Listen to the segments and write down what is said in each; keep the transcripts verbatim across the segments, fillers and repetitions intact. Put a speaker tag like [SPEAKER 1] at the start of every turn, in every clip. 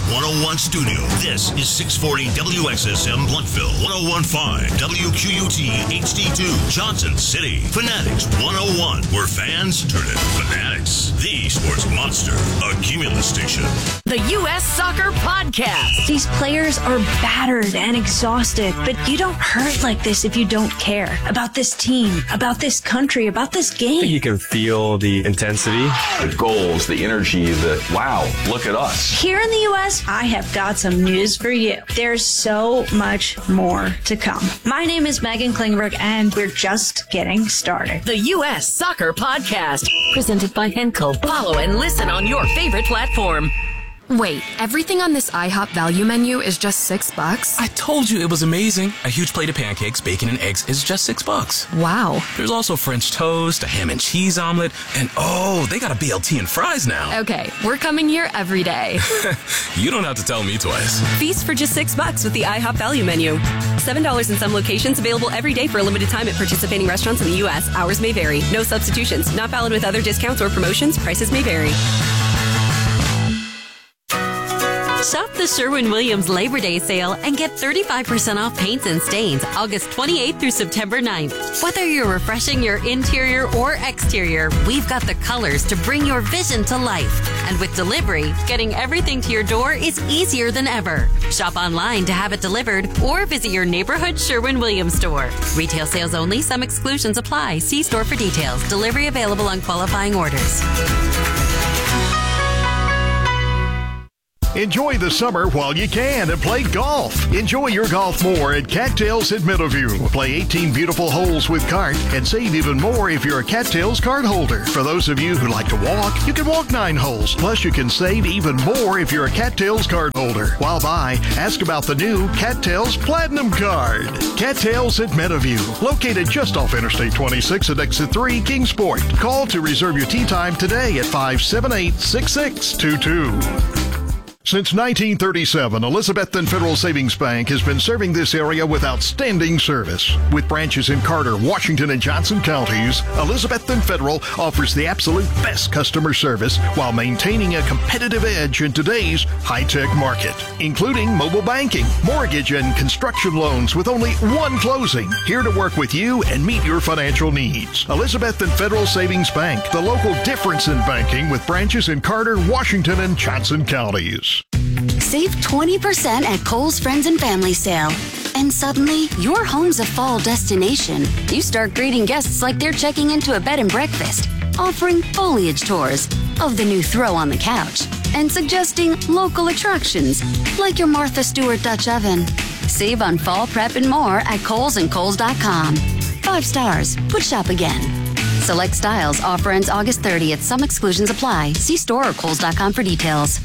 [SPEAKER 1] one oh one studio. This is six forty W X S M Bluntville, one oh one point five W Q U T H D two Johnson City. Fanatics one oh one, where fans turn into fanatics. The sports monster, a Cumulus station.
[SPEAKER 2] The U S Soccer Podcast.
[SPEAKER 3] These players are battered and exhausted, but you don't hurt like this if you don't care about this team, about this country, about this game.
[SPEAKER 4] You can feel the intensity.
[SPEAKER 5] The goals, the energy, the wow, look at us.
[SPEAKER 3] Here in the U S, I have got some news for you. There's so much more to come. My name is Megan Klingberg, and we're just getting started.
[SPEAKER 2] The U S Soccer Podcast, presented by Henkel. Follow and listen on your favorite platform.
[SPEAKER 6] Wait, everything on this IHOP value menu is just six bucks?
[SPEAKER 7] I told you it was amazing. A huge plate of pancakes, bacon, and eggs is just six bucks.
[SPEAKER 6] Wow.
[SPEAKER 7] There's also French toast, a ham and cheese omelet, and oh, they got a B L T and fries now.
[SPEAKER 6] Okay, we're coming here every day.
[SPEAKER 7] You don't have to tell me twice.
[SPEAKER 8] Feast for just six bucks with the IHOP value menu. Seven dollars in some locations, available every day for a limited time at participating restaurants in the U S. Hours may vary. No substitutions. Not valid with other discounts or promotions. Prices may vary. Shop the Sherwin-Williams Labor Day sale and get thirty-five percent off paints and stains August twenty-eighth through September ninth. Whether you're refreshing your interior or exterior, we've got the colors to bring your vision to life. And with delivery, getting everything to your door is easier than ever. Shop online to have it delivered or visit your neighborhood Sherwin-Williams store. Retail sales only. Some exclusions apply. See store for details. Delivery available on qualifying orders.
[SPEAKER 9] Enjoy the summer while you can and play golf. Enjoy your golf more at Cattails at Meadowview. Play eighteen beautiful holes with cart and save even more if you're a Cattails card holder. For those of you who like to walk, you can walk nine holes. Plus, you can save even more if you're a Cattails card holder. While by, ask about the new Cattails Platinum Card. Cattails at Meadowview, located just off Interstate twenty-six at Exit three, Kingsport. Call to reserve your tee time today at five seven eight, six six two two. Since nineteen thirty-seven, Elizabethton Federal Savings Bank has been serving this area with outstanding service. With branches in Carter, Washington, and Johnson counties, Elizabethton Federal offers the absolute best customer service while maintaining a competitive edge in today's high-tech market, including mobile banking, mortgage, and construction loans with only one closing. Here to work with you and meet your financial needs. Elizabethton Federal Savings Bank, the local difference in banking with branches in Carter, Washington, and Johnson counties.
[SPEAKER 10] Save twenty percent at Kohl's Friends and Family Sale. And suddenly, your home's a fall destination. You start greeting guests like they're checking into a bed and breakfast, offering foliage tours of the new throw on the couch, and suggesting local attractions like your Martha Stewart Dutch oven. Save on fall prep and more at Kohl's and Kohl's dot com. Five stars. Would shop again. Select styles. Offer ends August thirtieth. Some exclusions apply. See store or Kohl's dot com for details.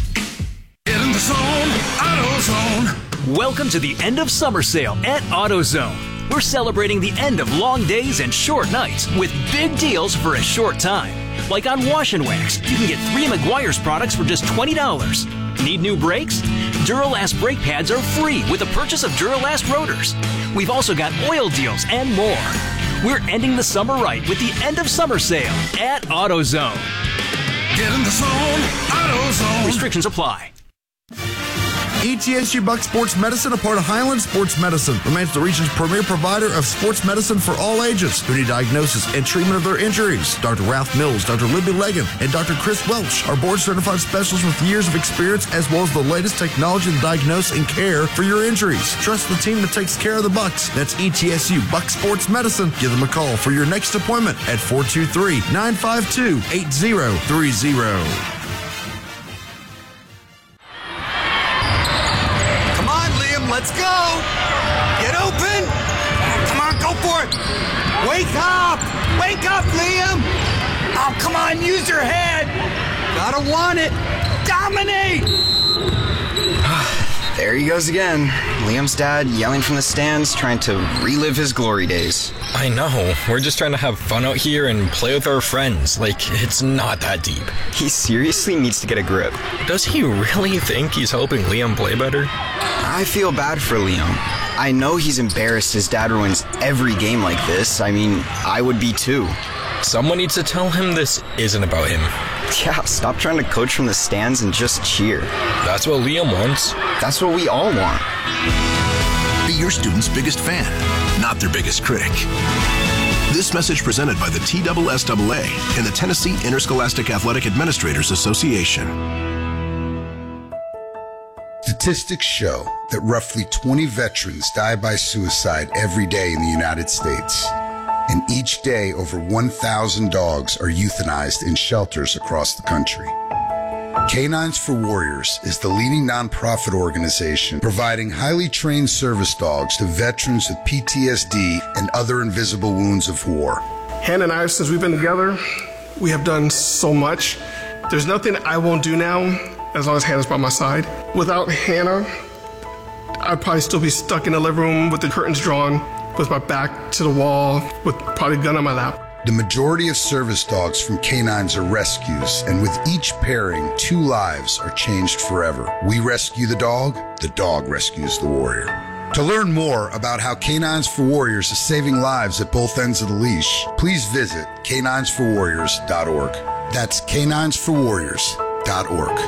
[SPEAKER 11] Get in the zone, AutoZone. Welcome to the end of summer sale at AutoZone. We're celebrating the end of long days and short nights with big deals for a short time. Like on Wash and Wax, you can get three Meguiar's products for just twenty dollars. Need new brakes? Duralast brake pads are free with the purchase of Duralast rotors. We've also got oil deals and more. We're ending the summer right with the end of summer sale at AutoZone. Get in the zone, AutoZone. Restrictions apply.
[SPEAKER 12] E T S U Buck Sports Medicine, a part of Highland Sports Medicine, remains the region's premier provider of sports medicine for all ages who need diagnosis and treatment of their injuries. Doctor Ralph Mills, Doctor Libby Legan, and Doctor Chris Welch are board-certified specialists with years of experience as well as the latest technology to diagnose and care for your injuries. Trust the team that takes care of the Bucks. That's E T S U Buck Sports Medicine. Give them a call for your next appointment at four two three, nine five two, eight zero three zero.
[SPEAKER 13] Let's go! Get open! Come on, go for it! Wake up! Wake up, Liam! Oh, come on, use your head! Gotta want it! Dominate!
[SPEAKER 14] There he goes again. Liam's dad yelling from the stands, trying to relive his glory days.
[SPEAKER 4] I know. We're just trying to have fun out here and play with our friends. Like, it's not that deep.
[SPEAKER 14] He seriously needs to get a grip.
[SPEAKER 4] Does he really think he's helping Liam play better?
[SPEAKER 14] I feel bad for Liam. I know he's embarrassed his dad ruins every game like this. I mean, I would be too.
[SPEAKER 4] Someone needs to tell him this isn't about him.
[SPEAKER 14] Yeah, stop trying to coach from the stands and just cheer.
[SPEAKER 4] That's what Liam wants.
[SPEAKER 14] That's what we all want.
[SPEAKER 15] Be your student's biggest fan, not their biggest critic. This message presented by the T S S A A and the Tennessee Interscholastic Athletic Administrators Association.
[SPEAKER 16] Statistics show that roughly twenty veterans die by suicide every day in the United States. And each day, over one thousand dogs are euthanized in shelters across the country. Canines for Warriors is the leading nonprofit organization providing highly trained service dogs to veterans with P T S D and other invisible wounds of war.
[SPEAKER 17] Hannah and I, since we've been together, we have done so much. There's nothing I won't do now as long as Hannah's by my side. Without Hannah, I'd probably still be stuck in the living room with the curtains drawn, with my back to the wall, with probably a gun on my lap.
[SPEAKER 16] The majority of service dogs from canines are rescues, and with each pairing, two lives are changed forever. We rescue the dog, the dog rescues the warrior. To learn more about how Canines for Warriors is saving lives at both ends of the leash, please visit canines for warriors dot org. That's canines for warriors dot org.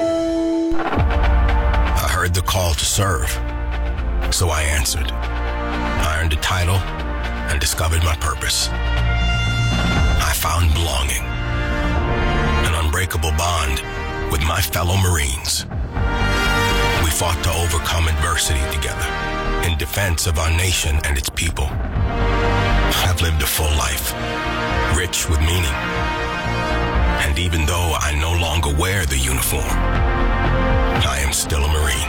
[SPEAKER 15] I heard the call to serve, so I answered. I earned a title and discovered my purpose. I found belonging, an unbreakable bond with my fellow Marines. We fought to overcome adversity together in defense of our nation and its people. I've lived a full life, rich with meaning. And even though I no longer wear the uniform, I am still a Marine.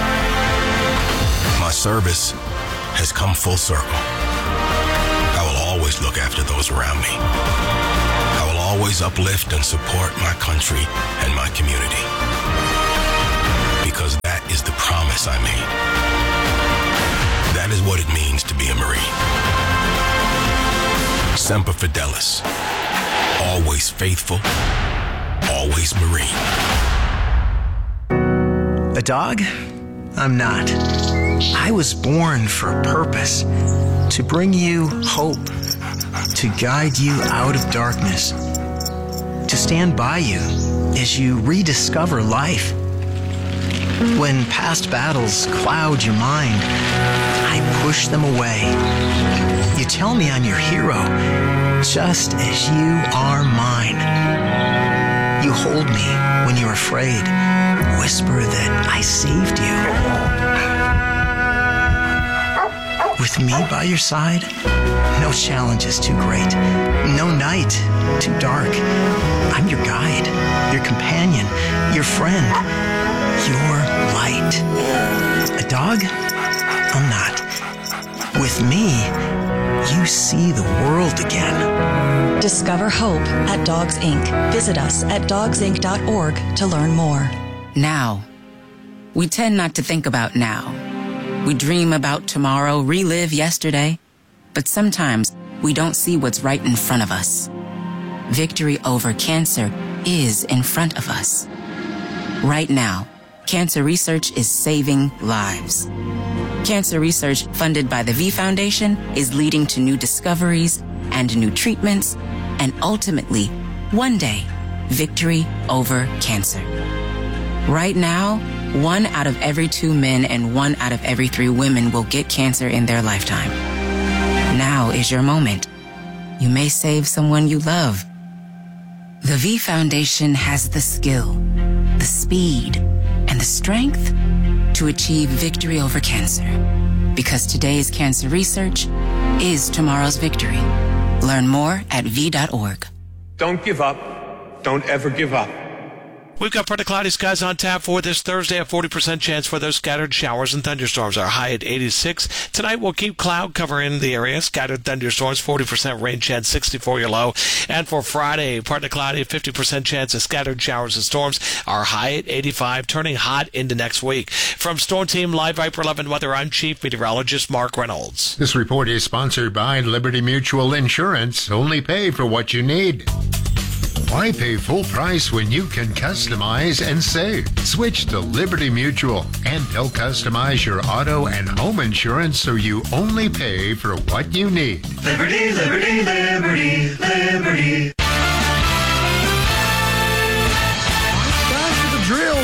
[SPEAKER 15] My service has come full circle. I will always look after those around me. I will always uplift and support my country and my community. Because that is the promise I made. That is what it means to be a Marine. Semper Fidelis. Always faithful. Always Marine.
[SPEAKER 18] A dog? I'm not. I was born for a purpose. To bring you hope. To guide you out of darkness. To stand by you as you rediscover life. When past battles cloud your mind, I push them away. You tell me I'm your hero, just as you are mine. You hold me when you're afraid, whisper that I saved you. With me by your side, no challenge is too great, no night too dark. I'm your guide, your companion, your friend, your light. A dog? I'm not. With me, you see the world again.
[SPEAKER 19] Discover hope at Dogs Incorporated. Visit us at dogs inc dot org to learn more.
[SPEAKER 20] Now. We tend not to think about now. We dream about tomorrow, relive yesterday, but sometimes we don't see what's right in front of us. Victory over cancer is in front of us. Right now, cancer research is saving lives. Cancer research funded by the V Foundation is leading to new discoveries and new treatments, and ultimately, one day, victory over cancer. Right now, one out of every two men and one out of every three women will get cancer in their lifetime. Now is your moment. You may save someone you love. The V Foundation has the skill, the speed, and the strength to achieve victory over cancer. Because today's cancer research is tomorrow's victory. Learn more at v dot org.
[SPEAKER 21] Don't give up. Don't ever give up.
[SPEAKER 22] We've got partly cloudy skies on tap for this Thursday. A forty percent chance for those scattered showers and thunderstorms. Our high at eighty-six. Tonight we'll keep cloud cover in the area. Scattered thunderstorms, forty percent rain chance, sixty-four your low. And for Friday, partly cloudy, fifty percent chance of scattered showers and storms. Our high at eighty-five, turning hot into next week. From Storm Team Live Viper eleven Weather, I'm Chief Meteorologist Mark Reynolds.
[SPEAKER 23] This report is sponsored by Liberty Mutual Insurance. Only pay for what you need. Why pay full price when you can customize and save? Switch to Liberty Mutual, and they'll customize your auto and home insurance so you only pay for what you need.
[SPEAKER 13] Liberty, liberty, liberty, liberty.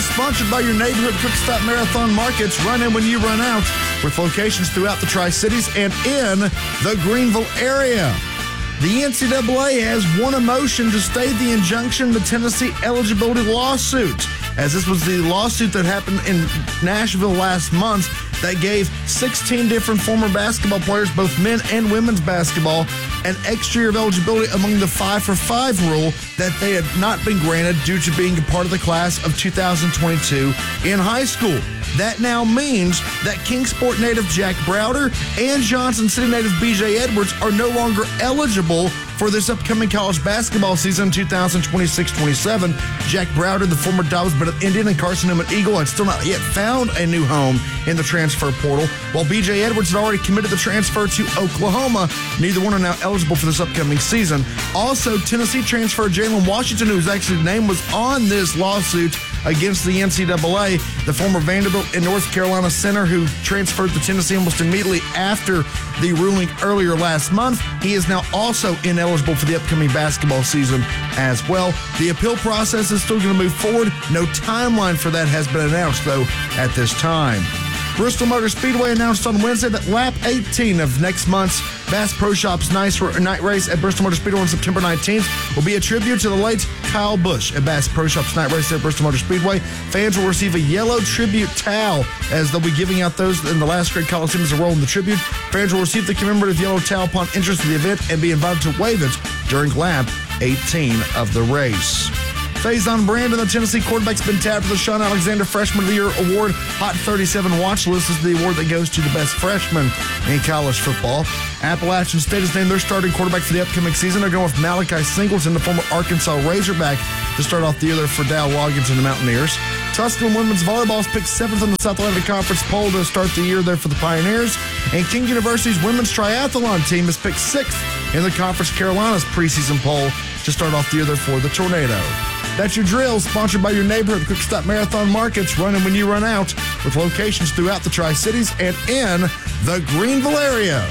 [SPEAKER 12] Drills, sponsored by your neighborhood Quick Stop Marathon Markets. Run in when you run out, with locations throughout the Tri-Cities and in the Greenville area. The N C double A has won a motion to stay the injunction in the Tennessee eligibility lawsuit, as this was the lawsuit that happened in Nashville last month that gave sixteen different former basketball players, both men and women's basketball, an extra year of eligibility among the five for five rule that they had not been granted due to being a part of the class of two thousand twenty-two in high school. That now means that Kingsport native Jack Browder and Johnson City native B J Edwards are no longer eligible for this upcoming college basketball season two thousand twenty-six twenty-seven. Jack Browder, the former Dobbs Bennett Indian and Carson Newman Eagle, had still not yet found a new home in the transfer portal, while B J Edwards had already committed the transfer to Oklahoma. Neither one are now eligible for this upcoming season. Also, Tennessee transfer Jalen Washington, whose actually name was on this lawsuit against the N C double A, the former Vanderbilt and North Carolina center who transferred to Tennessee almost immediately after the ruling earlier last month. He is now also ineligible for the upcoming basketball season as well. The appeal process is still going to move forward. No timeline for that has been announced, though, at this time. Bristol Motor Speedway announced on Wednesday that lap eighteen of next month's Bass Pro Shops night race at Bristol Motor Speedway on September nineteenth will be a tribute to the late Kyle Busch at Bass Pro Shops night race at Bristol Motor Speedway. Fans will receive a yellow tribute towel, as they'll be giving out those in the last grade Coliseum as a role in the tribute. Fans will receive the commemorative yellow towel upon entrance to the event and be invited to wave it during lap eighteen of the race. Faison Brandon, the Tennessee quarterback's been tapped for the Sean Alexander Freshman of the Year Award. Hot thirty-seven watch list is the award that goes to the best freshman in college football. Appalachian State has named their starting quarterback for the upcoming season. They're going with Malachi Singleton, the former Arkansas Razorback, to start off the year there for Dow Loggins and the Mountaineers. Tusculum women's volleyball is picked seventh in the South Atlantic Conference poll to start the year there for the Pioneers. And King University's women's triathlon team is picked sixth in the Conference Carolinas preseason poll to start off the year there for the Tornado. That's your drill, sponsored by your neighborhood Quick Stop Marathon Markets, running when you run out, with locations throughout the Tri-Cities and in the Greenville area.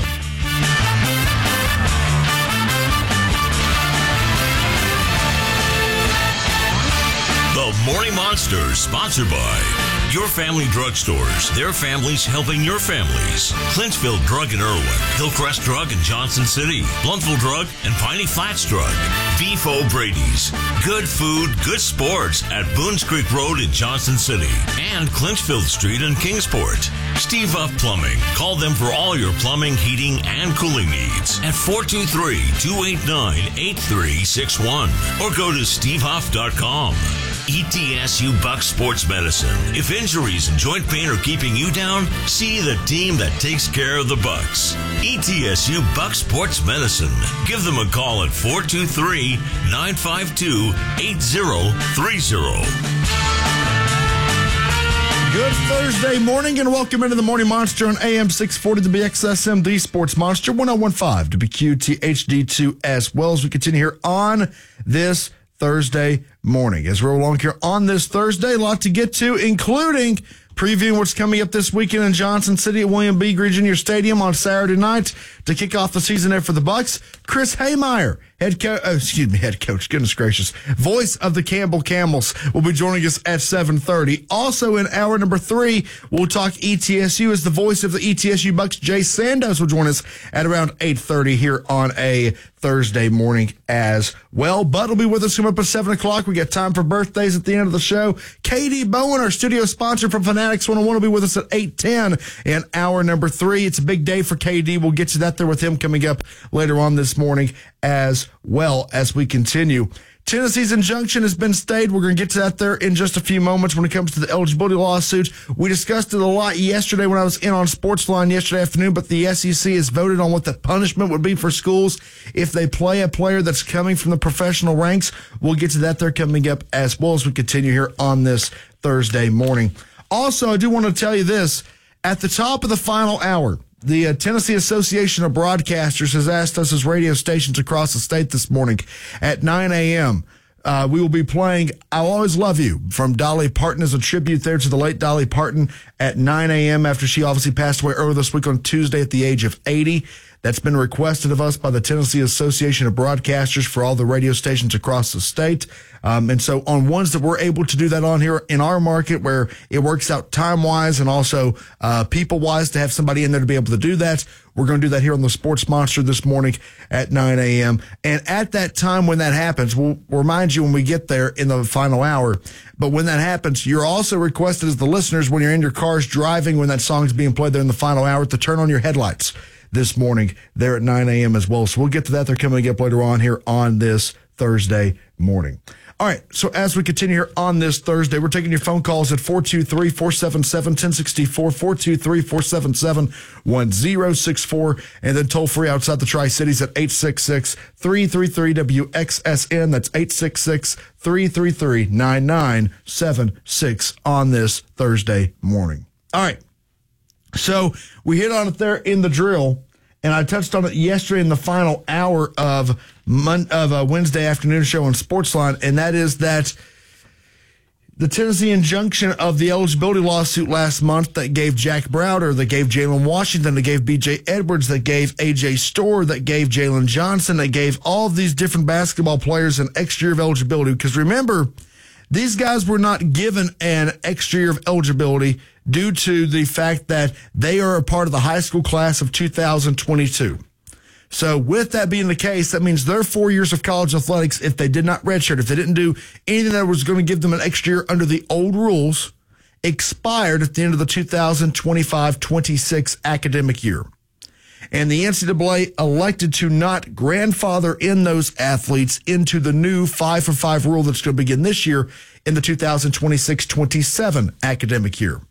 [SPEAKER 1] The Morning Monster, sponsored by Your Family Drugstores. Their families helping your families. Clinchville Drug in Irwin, Hillcrest Drug in Johnson City, Bluntsville Drug and Piney Flats Drug. Beef O'Brady's. Good food, good sports at Boones Creek Road in Johnson City. And Clinchfield Street in Kingsport. Steve Huff Plumbing. Call them for all your plumbing, heating, and cooling needs at four two three, two eight nine, eight three six one or go to steve huff dot com. E T S U Buck Sports Medicine. If injuries and joint pain are keeping you down, see the team that takes care of the Bucks. E T S U Buck Sports Medicine. Give them a call at four two three, nine five two, eight zero three zero.
[SPEAKER 12] Good Thursday morning and welcome into the Morning Monster on A M six forty, the B X S M, the Sports Monster, one oh one point five W Q T H D two, as well as we continue here on this Thursday morning. As we're along here on this Thursday, a lot to get to, including previewing what's coming up this weekend in Johnson City at William B. Greene Junior Stadium on Saturday night to kick off the season there for the Bucks. Chris Haymeyer, head coach, oh, excuse me, head coach, goodness gracious, voice of the Campbell Camels, will be joining us at seven thirty. Also in hour number three, we'll talk E T S U as the voice of the E T S U Bucks, Jay Sandos, will join us at around eight thirty here on a Thursday morning as well. Bud will be with us coming up at seven o'clock. We got time for birthdays at the end of the show. Katie Bowen, our studio sponsor from Fanatics one oh one, will be with us at eight ten in hour number three. It's a big day for K D. We'll get to that there with him coming up later on this morning as well as we continue. Tennessee's injunction has been stayed. We're going to get to that there in just a few moments when it comes to the eligibility lawsuit. We discussed it a lot yesterday when I was in on Sportsline yesterday afternoon, but the S E C has voted on what the punishment would be for schools if they play a player that's coming from the professional ranks. We'll get to that there coming up as well as we continue here on this Thursday morning. Also, I do want to tell you this. At the top of the final hour, the uh, Tennessee Association of Broadcasters has asked us as radio stations across the state this morning at nine a.m. Uh, we will be playing I'll Always Love You from Dolly Parton as a tribute there to the late Dolly Parton at nine a.m. after she obviously passed away earlier this week on Tuesday at the age of eighty. that's been requested of us by the Tennessee Association of Broadcasters for all the radio stations across the state. Um, and so on ones that we're able to do that on here in our market where it works out time-wise and also uh, people-wise to have somebody in there to be able to do that, we're going to do that here on the Sports Monster this morning at nine a.m. And at that time when that happens, we'll remind you when we get there in the final hour. But when that happens, you're also requested as the listeners when you're in your cars driving, when that song's being played there in the final hour, to turn on your headlights this morning there at nine a.m. as well. So we'll get to that. They're coming up later on here on this Thursday morning. All right, so as we continue here on this Thursday, we're taking your phone calls at four two three, four seven seven, one zero six four, four two three, four seven seven, one zero six four, and then toll free outside the Tri-Cities at eight six six, three three three, W X S N. That's eight six six, three three three, nine nine seven six on this Thursday morning. All right, so we hit on it there in the drill, and I touched on it yesterday in the final hour of Mon- of a Wednesday afternoon show on Sportsline, and that is that the Tennessee injunction of the eligibility lawsuit last month that gave Jack Browder, that gave Jalen Washington, that gave B J Edwards, that gave A J Storr, that gave Jalen Johnson, that gave all of these different basketball players an extra year of eligibility. Because remember, these guys were not given an extra year of eligibility due to the fact that they are a part of the high school class of two thousand twenty-two. So with that being the case, that means their four years of college athletics, if they did not redshirt, if they didn't do anything that was going to give them an extra year under the old rules, expired at the end of the two thousand twenty-five twenty-six academic year. And the N C double A elected to not grandfather in those athletes into the new five for five rule that's going to begin this year in the two thousand twenty-six twenty-seven academic year.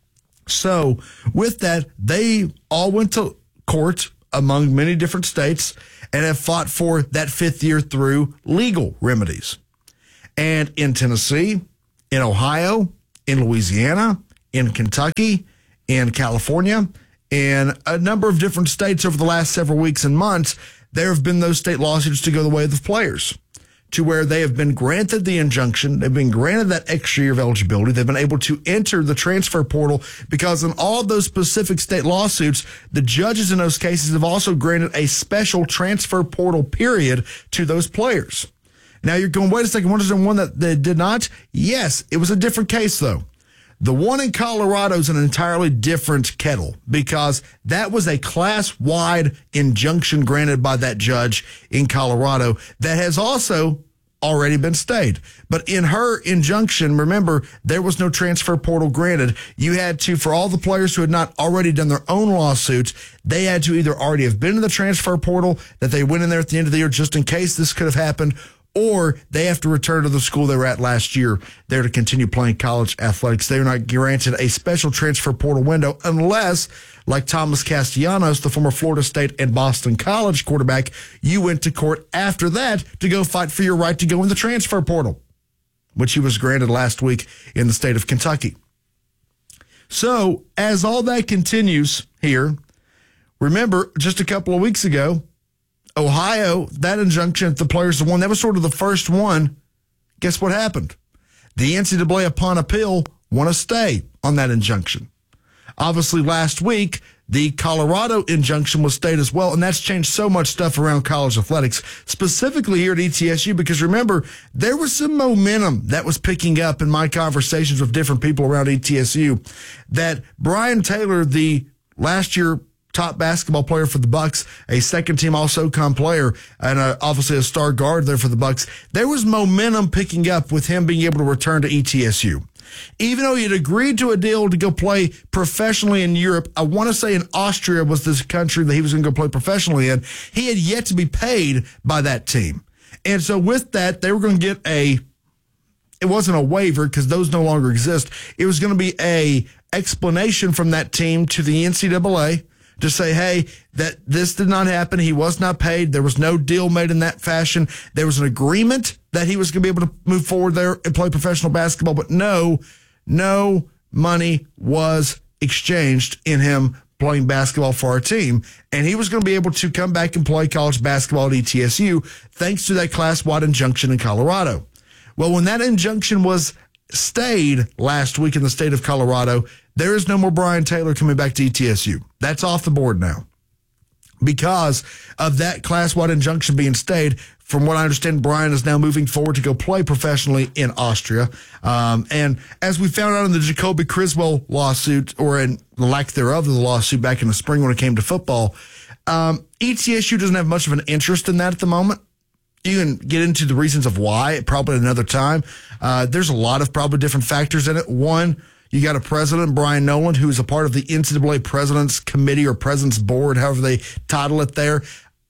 [SPEAKER 12] So with that, they all went to court among many different states and have fought for that fifth year through legal remedies. And in Tennessee, in Ohio, in Louisiana, in Kentucky, in California, in a number of different states over the last several weeks and months, there have been those state lawsuits to go the way of the players, to where they have been granted the injunction, they've been granted that extra year of eligibility, they've been able to enter the transfer portal, because in all those specific state lawsuits, the judges in those cases have also granted a special transfer portal period to those players. Now you're going, wait a second, what is the one that they did not? Yes, it was a different case though. The one in Colorado is an entirely different kettle, because that was a class-wide injunction granted by that judge in Colorado that has also already been stayed. But in her injunction, remember, there was no transfer portal granted. You had to, for all the players who had not already done their own lawsuits, they had to either already have been in the transfer portal, that they went in there at the end of the year just in case this could have happened, or they have to return to the school they were at last year there to continue playing college athletics. They are not granted a special transfer portal window unless, like Thomas Castellanos, the former Florida State and Boston College quarterback, you went to court after that to go fight for your right to go in the transfer portal, which he was granted last week in the state of Kentucky. So as all that continues here, remember just a couple of weeks ago, Ohio, that injunction, the players, the one that was sort of the first one, guess what happened? The N C double A, upon appeal, won a stay on that injunction. Obviously, last week, the Colorado injunction was stayed as well, and that's changed so much stuff around college athletics, specifically here at E T S U, because remember, there was some momentum that was picking up in my conversations with different people around E T S U, that Brian Taylor, the last year top basketball player for the Bucks, a second-team All-SoCon player, and uh, obviously a star guard there for the Bucks. There was momentum picking up with him being able to return to E T S U. Even though he had agreed to a deal to go play professionally in Europe, I want to say in Austria was this country that he was going to go play professionally in, he had yet to be paid by that team. And so with that, they were going to get a, it wasn't a waiver because those no longer exist. It was going to be a explanation from that team to the N C double A to say, hey, that this did not happen. He was not paid. There was no deal made in that fashion. There was an agreement that he was going to be able to move forward there and play professional basketball, but no, no money was exchanged in him playing basketball for our team. And he was going to be able to come back and play college basketball at E T S U thanks to that class-wide injunction in Colorado. Well, when that injunction was stayed last week in the state of Colorado, there is no more Brian Taylor coming back to E T S U. That's off the board now. because of that class-wide injunction being stayed. From what I understand, Brian is now moving forward to go play professionally in Austria. Um, and as we found out in the Jacoby Criswell lawsuit, or in the lack thereof of the lawsuit back in the spring when it came to football, um, E T S U doesn't have much of an interest in that at the moment. You can get into the reasons of why, probably another time. Uh, there's a lot of probably different factors in it. One, you got a president, Brian Noland, who is a part of the N C double A President's Committee or President's Board, however they title it there.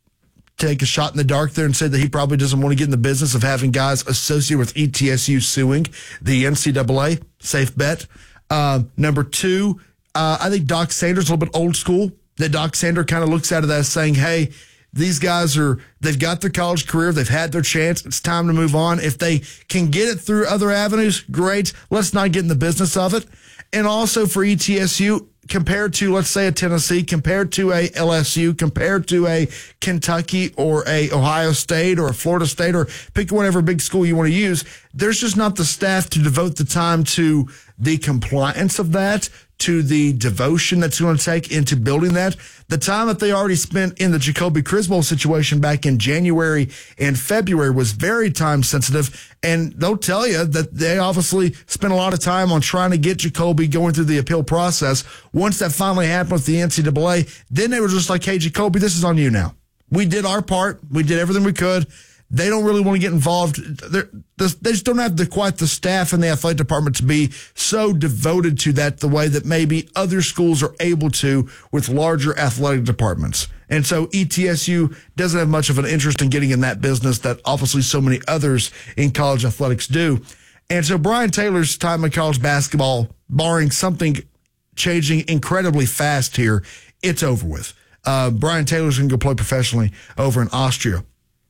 [SPEAKER 12] Take a shot in the dark there and say that he probably doesn't want to get in the business of having guys associated with E T S U suing the N C double A. Safe bet. Uh, number two, uh, I think Doc Sanders is a little bit old school. That Doc Sanders kind of looks at it as saying, hey, these guys are, they've got their college career. They've had their chance. It's time to move on. If they can get it through other avenues, great. Let's not get in the business of it. And also for E T S U, compared to, let's say, a Tennessee, compared to a L S U, compared to a Kentucky or a Ohio State or a Florida State, or pick whatever big school you want to use, there's just not the staff to devote the time to the compliance of that, to the devotion that's going to take into building that. The time that they already spent in the Jacoby Criswell situation back in January and February was very time sensitive, and they'll tell you that they obviously spent a lot of time on trying to get Jacoby going through the appeal process. Once that finally happened with the N C double A, then they were just like, hey, Jacoby, this is on you now. We did our part. We did everything we could. They don't really want to get involved. They're, they just don't have the, quite the staff in the athletic department to be so devoted to that the way that maybe other schools are able to with larger athletic departments. And so E T S U doesn't have much of an interest in getting in that business that obviously so many others in college athletics do. And so Brian Taylor's time in college basketball, barring something changing incredibly fast here, it's over with. Uh, Brian Taylor's going to go play professionally over in Austria.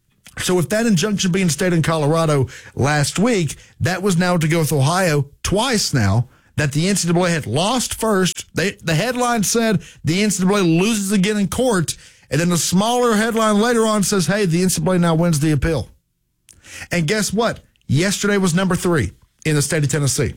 [SPEAKER 12] So with that injunction being stayed in Colorado last week, that was now to go with Ohio twice now, that the N C double A had lost first. They, the headline said the N C double A loses again in court, and then the smaller headline later on says, hey, the N C double A now wins the appeal. And guess what? Yesterday was number three in the state of Tennessee,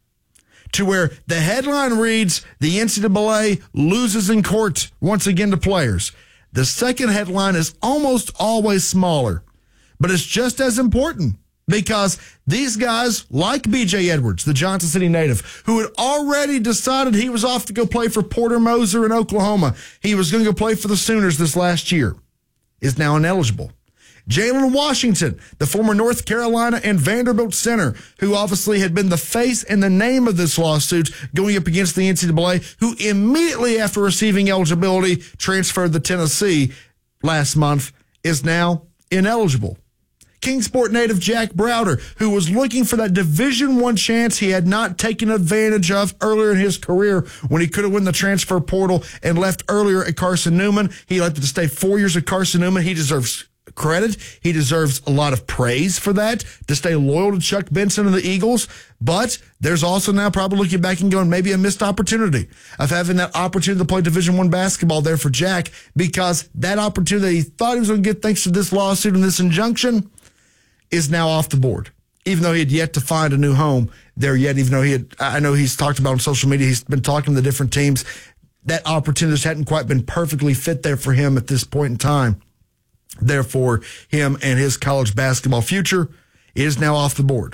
[SPEAKER 12] to where the headline reads, the N C double A loses in court once again to players. The second headline is almost always smaller, but it's just as important, because these guys, like B J Edwards, the Johnson City native, who had already decided he was off to go play for Porter Moser in Oklahoma, he was going to go play for the Sooners this last year, is now ineligible. Jalen Washington, the former North Carolina and Vanderbilt center, who obviously had been the face and the name of this lawsuit going up against the N C double A, who immediately after receiving eligibility transferred to Tennessee last month, is now ineligible. Kingsport native Jack Browder, who was looking for that Division One chance he had not taken advantage of earlier in his career when he could have won the transfer portal and left earlier at Carson Newman. He elected to stay four years at Carson Newman. He deserves credit. He deserves a lot of praise for that, to stay loyal to Chuck Benson and the Eagles. But there's also now probably looking back and going, maybe a missed opportunity of having that opportunity to play Division One basketball there for Jack, because that opportunity he thought he was going to get thanks to this lawsuit and this injunction is now off the board, even though he had yet to find a new home there yet, even though he had, I know he's talked about on social media, he's been talking to the different teams. That opportunity just hadn't quite been perfectly fit there for him at this point in time. Therefore, him and his college basketball future is now off the board,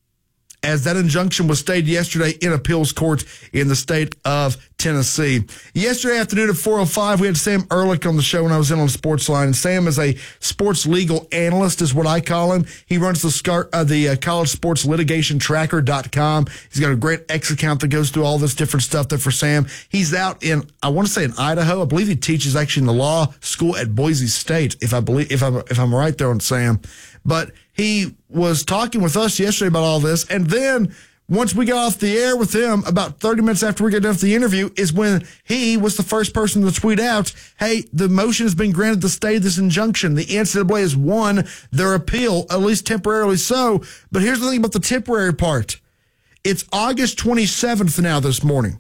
[SPEAKER 12] as that injunction was stayed yesterday in appeals court in the state of Tennessee. Yesterday afternoon at four oh five, we had Sam Ehrlich on the show when I was in on Sportsline. And Sam is a sports legal analyst, is what I call him. He runs the, scar- uh, the uh, college sports litigation tracker dot com. He's got a great X account that goes through all this different stuff there for Sam. He's out in, I want to say in Idaho. I believe he teaches actually in the law school at Boise State, if I believe, if I'm, if I'm right there on Sam. But he was talking with us yesterday about all this, and then once we got off the air with him, about thirty minutes after we got done with the interview, is when he was the first person to tweet out, hey, the motion has been granted to stay this injunction. The N C double A has won their appeal, at least temporarily so. But here's the thing about the temporary part. It's August twenty-seventh now this morning.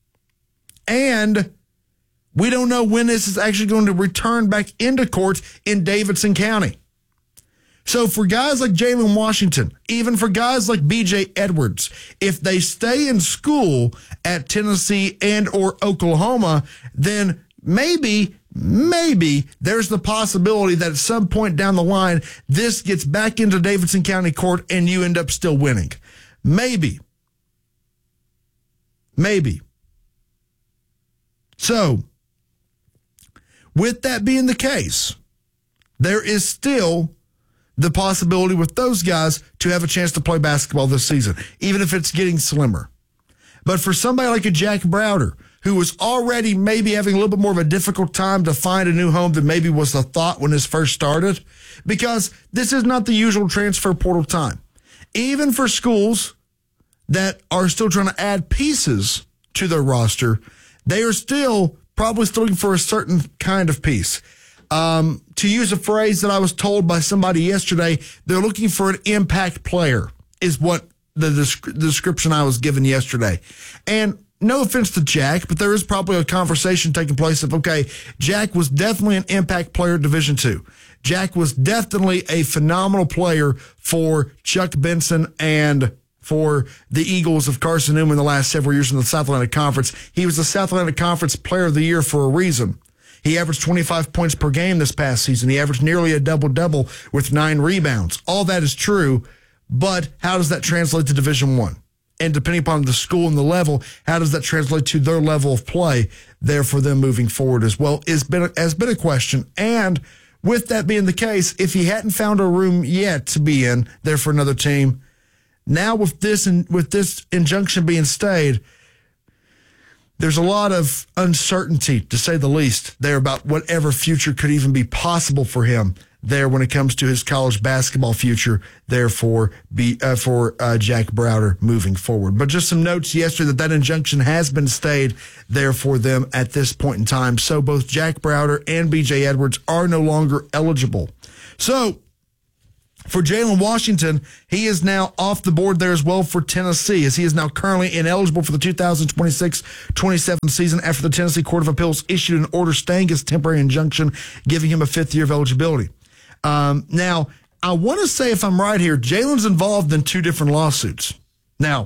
[SPEAKER 12] And we don't know when this is actually going to return back into court in Davidson County. So for guys like Jalen Washington, even for guys like B J Edwards, if they stay in school at Tennessee and or Oklahoma, then maybe maybe there's the possibility that at some point down the line, this gets back into Davidson County Court and you end up still winning. Maybe. Maybe. So, with that being the case, there is still the possibility with those guys to have a chance to play basketball this season, even if it's getting slimmer. But for somebody like a Jack Browder, who was already maybe having a little bit more of a difficult time to find a new home than maybe was the thought when this first started, because this is not the usual transfer portal time. Even for schools that are still trying to add pieces to their roster, they are still probably still looking for a certain kind of piece. Um, to use a phrase that I was told by somebody yesterday, they're looking for an impact player, is what the, the description I was given yesterday. And no offense to Jack, but there is probably a conversation taking place of, okay, Jack was definitely an impact player at Division two. Jack was definitely a phenomenal player for Chuck Benson and for the Eagles of Carson Newman the last several years in the South Atlantic Conference. He was the South Atlantic Conference Player of the Year for a reason. He averaged twenty-five points per game this past season. He averaged nearly a double-double with nine rebounds. All that is true, but how does that translate to Division One? And depending upon the school and the level, how does that translate to their level of play there for them moving forward as well is been, has been a question. And with that being the case, if he hadn't found a room yet to be in there for another team, now with this and with this injunction being stayed, there's a lot of uncertainty, to say the least, there about whatever future could even be possible for him there when it comes to his college basketball future there for, be, uh, for uh, Jack Browder moving forward. But just some notes yesterday that that injunction has been stayed there for them at this point in time. So both Jack Browder and B J Edwards are no longer eligible. So for Jalen Washington, he is now off the board there as well for Tennessee, as he is now currently ineligible for the two thousand twenty-six twenty-seven season after the Tennessee Court of Appeals issued an order staying his temporary injunction, giving him a fifth year of eligibility. Um, now, I want to say, if I'm right here, Jalen's involved in two different lawsuits. Now,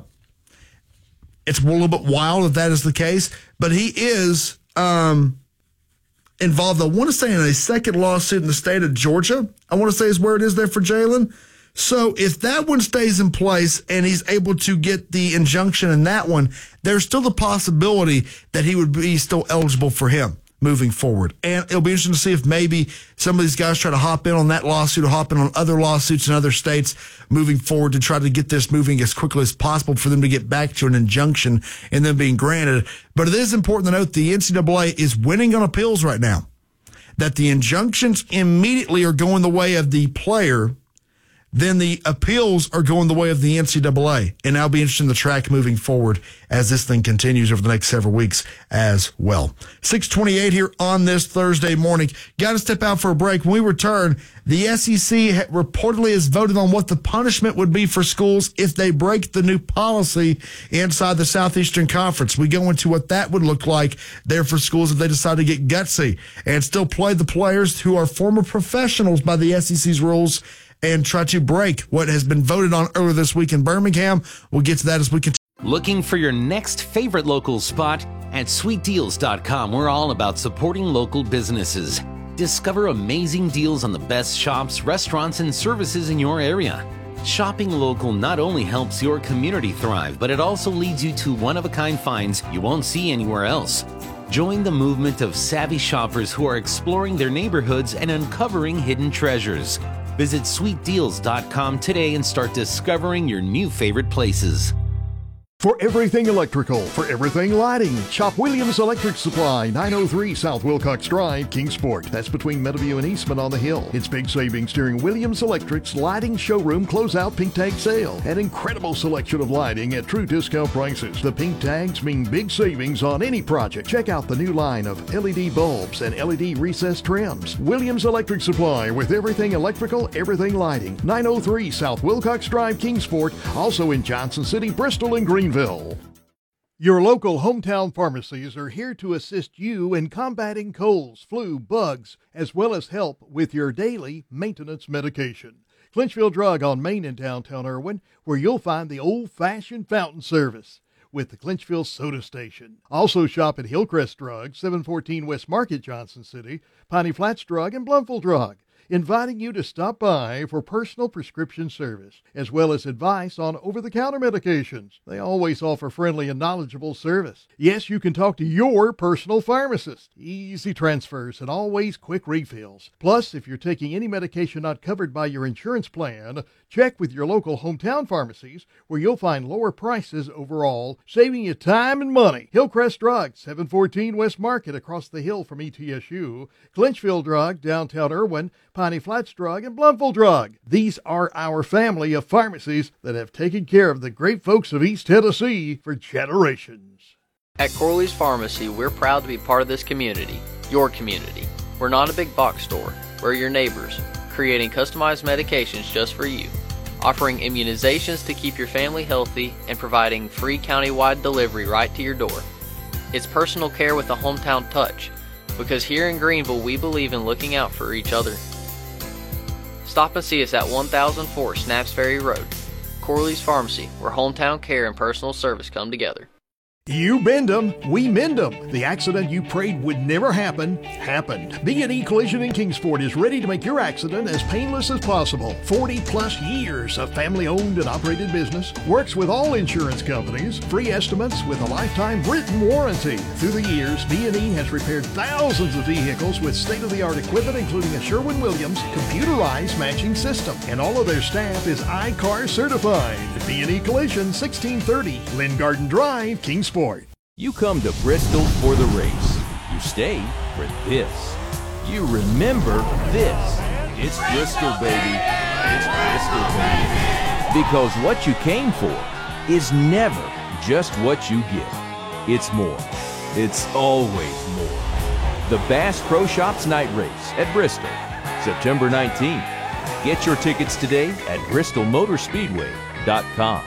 [SPEAKER 12] it's a little bit wild if that is the case, but he is um, involved, I want to say, in a second lawsuit in the state of Georgia. I want to say is where it is there for Jalen. So if that one stays in place and he's able to get the injunction in that one, there's still the possibility that he would be still eligible for him moving forward. And it'll be interesting to see if maybe some of these guys try to hop in on that lawsuit or hop in on other lawsuits in other states moving forward to try to get this moving as quickly as possible for them to get back to an injunction and then being granted. But it is important to note the N C double A is winning on appeals right now, that the injunctions immediately are going the way of the player, then the appeals are going the way of the N C double A. And that'll be interesting to track moving forward as this thing continues over the next several weeks as well. six twenty-eight here on this Thursday morning. Got to step out for a break. When we return, the S E C reportedly has voted on what the punishment would be for schools if they break the new policy inside the Southeastern Conference. We go into what that would look like there for schools if they decide to get gutsy and still play the players who are former professionals by the S E C's rules and try to break what has been voted on earlier this week in Birmingham. We'll get to that as we continue.
[SPEAKER 2] Looking for your next favorite local spot? At sweet deals dot com, we're all about supporting local businesses. Discover amazing deals on the best shops, restaurants, and services in your area. Shopping local not only helps your community thrive, but it also leads you to one-of-a-kind finds you won't see anywhere else. Join the movement of savvy shoppers who are exploring their neighborhoods and uncovering hidden treasures. Visit sweet deals dot com today and start discovering your new favorite places.
[SPEAKER 3] For everything electrical, for everything lighting, shop Williams Electric Supply, nine oh three South Wilcox Drive, Kingsport. That's between Meadowview and Eastman on the Hill. It's big savings during Williams Electric's Lighting Showroom Closeout Pink Tag Sale. An incredible selection of lighting at true discount prices. The pink tags mean big savings on any project. Check out the new line of L E D bulbs and L E D recessed trims. Williams Electric Supply with everything electrical, everything lighting. nine oh three South Wilcox Drive, Kingsport. Also in Johnson City, Bristol, and Greenville. Your local hometown pharmacies are here to assist you in combating colds, flu, bugs, as well as help with your daily maintenance medication. Clinchfield Drug on Main in downtown Irwin, where you'll find the old-fashioned fountain service. with the Clinchville Soda Station. Also shop at Hillcrest Drug, seven fourteen West Market, Johnson City, Piney Flats Drug, and Blumville Drug, inviting you to stop by for personal prescription service, as well as advice on over-the-counter medications. They always offer friendly and knowledgeable service. Yes, you can talk to your personal pharmacist. Easy transfers and always quick refills. Plus, if you're taking any medication not covered by your insurance plan, check with your local hometown pharmacies where you'll find lower prices overall, saving you time and money. Hillcrest Drug, seven fourteen West Market, across the hill from E T S U. Clinchville Drug, downtown Irwin. Piney Flats Drug, and Blumville Drug. These are our family of pharmacies that have taken care of the great folks of East Tennessee for generations.
[SPEAKER 5] At Corley's Pharmacy, we're proud to be part of this community, your community. We're not a big box store. We're your neighbors, creating customized medications just for you, offering immunizations to keep your family healthy, and providing free countywide delivery right to your door. It's personal care with a hometown touch, because here in Greenville, we believe in looking out for each other. Stop and see us at one thousand four Snaps Ferry Road. Corley's Pharmacy, where hometown care and personal service come together.
[SPEAKER 3] You bend 'em, we mend 'em. The accident you prayed would never happen, happened. B and E Collision in Kingsport is ready to make your accident as painless as possible. forty plus years of family-owned and operated business. Works with all insurance companies. Free estimates with a lifetime written warranty. Through the years, B and E has repaired thousands of vehicles with state-of-the-art equipment, including a Sherwin-Williams computerized matching system. And all of their staff is I C A R certified. B and E Collision, sixteen thirty Lynn Garden Drive, Kingsport.
[SPEAKER 6] You come to Bristol for the race. You stay for this. You remember this. It's Bristol, baby. It's Bristol, baby. Because what you came for is never just what you get. It's more. It's always more. The Bass Pro Shops Night Race at Bristol, September nineteenth. Get your tickets today at bristol motor speedway dot com.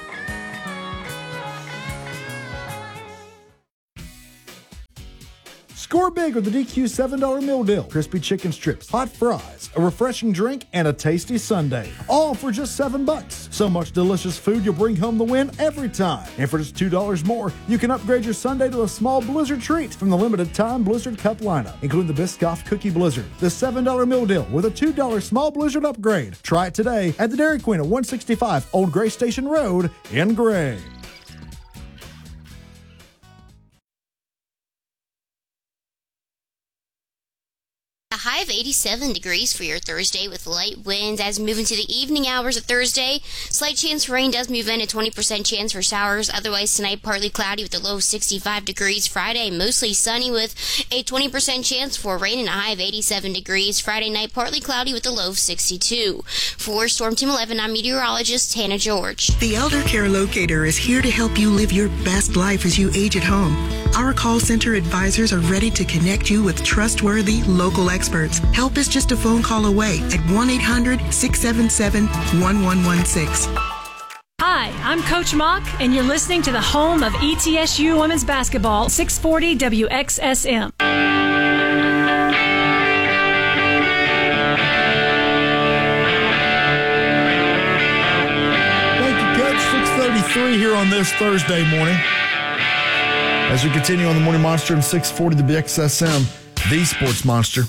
[SPEAKER 7] Score big with the D Q seven dollar meal deal. Crispy chicken strips, hot fries, a refreshing drink, and a tasty sundae. All for just seven bucks. So much delicious food, you'll bring home the win every time. And for just two dollars more, you can upgrade your sundae to a small Blizzard treat from the limited time Blizzard Cup lineup, including the Biscoff Cookie Blizzard, the seven dollar meal deal with a two dollar small Blizzard upgrade. Try it today at the Dairy Queen at one sixty-five Old Gray Station Road in Gray.
[SPEAKER 24] A high of eighty-seven degrees for your Thursday with light winds as we move into the evening hours of Thursday. Slight chance for rain does move in, a twenty percent chance for showers. Otherwise, tonight partly cloudy with a low of sixty-five degrees. Friday, mostly sunny with a twenty percent chance for rain and a high of eighty-seven degrees. Friday night, partly cloudy with a low of sixty-two. For Storm Team eleven, I'm meteorologist Hannah George.
[SPEAKER 25] The Elder Care Locator is here to help you live your best life as you age at home. Our call center advisors are ready to connect you with trustworthy local experts. Help is just a phone call away at one eight hundred six seven seven one one one six.
[SPEAKER 26] Hi, I'm Coach Mock, and you're listening to the home of E T S U Women's Basketball, six forty W X S M.
[SPEAKER 7] Thank you, Coach. six thirty-three here on this Thursday morning. As we continue on the Morning Monster and six forty W X S M, the Sports Monster.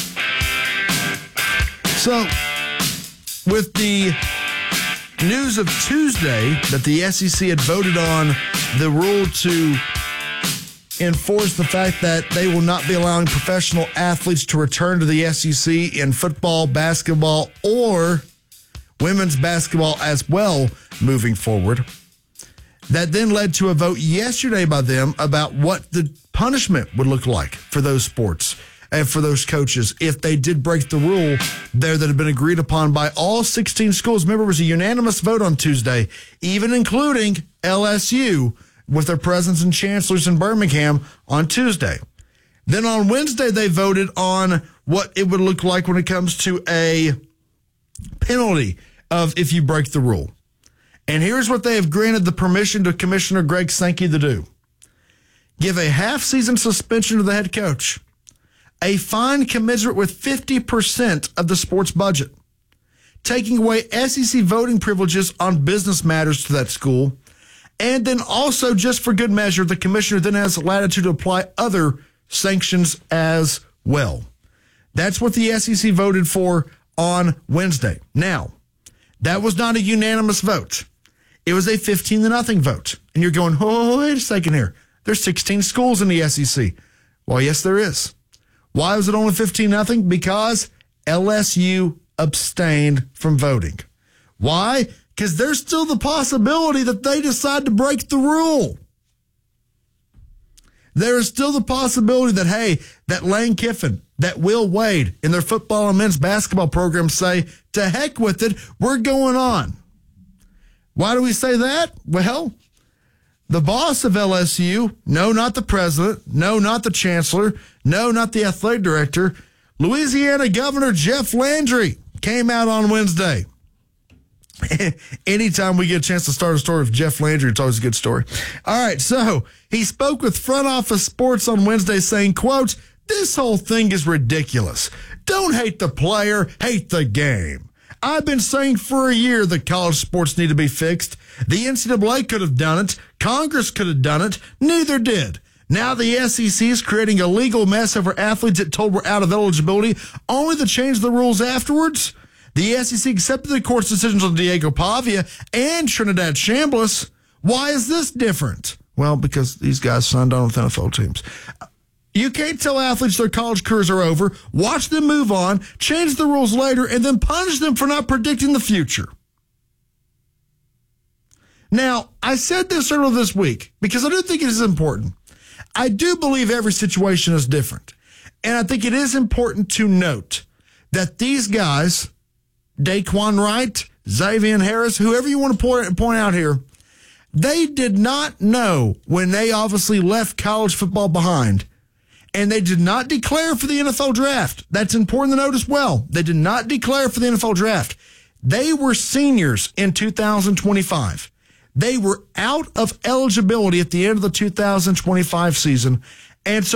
[SPEAKER 7] So, with the news of Tuesday that the S E C had voted on the rule to enforce the fact that they will not be allowing professional athletes to return to the S E C in football, basketball, or women's basketball as well moving forward, that then led to a vote yesterday by them about what the punishment would look like for those sports and for those coaches if they did break the rule there that had been agreed upon by all sixteen schools. Remember, it was a unanimous vote on Tuesday, even including L S U with their presence in Chancellors in Birmingham on Tuesday. Then on Wednesday, they voted on what it would look like when it comes to a penalty of if you break the rule. And here's what they have granted the permission to Commissioner Greg Sankey to do. Give a half-season suspension to the head coach, a fine commensurate with fifty percent of the sports budget, taking away S E C voting privileges on business matters to that school, And then also, just for good measure, the commissioner then has latitude to apply other sanctions as well. That's what the S E C voted for on Wednesday. Now, that was not a unanimous vote. It was a fifteen to nothing vote. And you're going, oh, wait a second here. There's sixteen schools in the S E C. Well, yes, there is. Why was it only fifteen nothing? Because L S U abstained from voting. Why? Because there's still the possibility that they decide to break the rule. There is still the possibility that, hey, that Lane Kiffin, that Will Wade in their football and men's basketball program say, to heck with it, we're going on. Why do we say that? Well, the boss of L S U, no, not the president, no, not the chancellor, no, not the athletic director, Louisiana Governor Jeff Landry came out on Wednesday. Anytime we get a chance to start a story with Jeff Landry, it's always a good story. All right, so he spoke with Front Office Sports on Wednesday saying, quote, this whole thing is ridiculous. Don't hate the player, hate the game. I've been saying for a year that college sports need to be fixed. The N C double A could have done it. Congress could have done it. Neither did. Now the S E C is creating a legal mess over athletes it told were out of eligibility, only to change the rules afterwards. The S E C accepted the court's decisions on Diego Pavia and Trinidad Chambliss. Why is this different? Well, because these guys signed on with N F L teams. You can't tell athletes their college careers are over, watch them move on, change the rules later, and then punish them for not predicting the future. Now, I said this earlier this week because I do think it is important. I do believe every situation is different. And I think it is important to note that these guys, Daquan Wright, Xavier Harris, whoever you want to point, point out here, they did not know when they obviously left college football behind. And they did not declare for the N F L draft. That's important to note as well. They did not declare for the N F L draft. They were seniors in two thousand twenty-five. They were out of eligibility at the end of the two thousand twenty-five season. And so